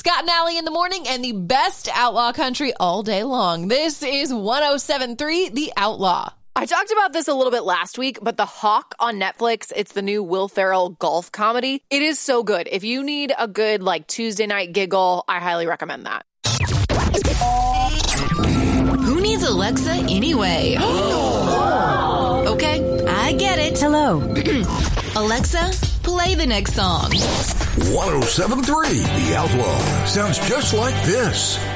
Scott and Allie in the morning and the best outlaw country all day long. This is 107.3 The Outlaw. I talked about this a little bit last week, but The Hawk on Netflix, it's the new Will Ferrell golf comedy. It is so good. If you need a good, Tuesday night giggle, I highly recommend that. Who needs Alexa anyway? Okay, I get it. Hello. Alexa, play the next song. 107.3 The Outlaw sounds just like this.